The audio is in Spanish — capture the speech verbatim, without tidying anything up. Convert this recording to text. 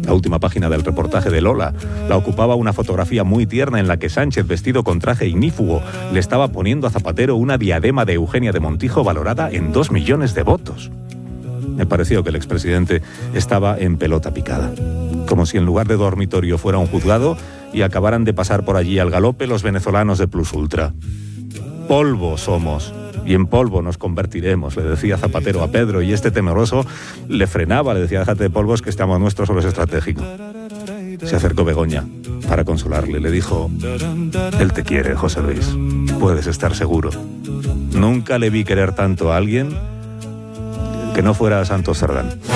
La última página del reportaje de Lola la ocupaba una fotografía muy tierna en la que Sánchez, vestido con traje ignífugo, le estaba poniendo a Zapatero una diadema de Eugenia de Montijo valorada en dos millones de votos. Me pareció que el expresidente estaba en pelota picada, como si en lugar de dormitorio fuera un juzgado y acabaran de pasar por allí al galope los venezolanos de Plus Ultra. Polvo somos, y en polvo nos convertiremos, le decía Zapatero a Pedro, y este temeroso le frenaba, le decía, déjate de polvos que este amo nuestro solo es estratégico. Se acercó Begoña para consolarle, le dijo, él te quiere, José Luis, puedes estar seguro. Nunca le vi querer tanto a alguien que no fuera Santos Cerdán.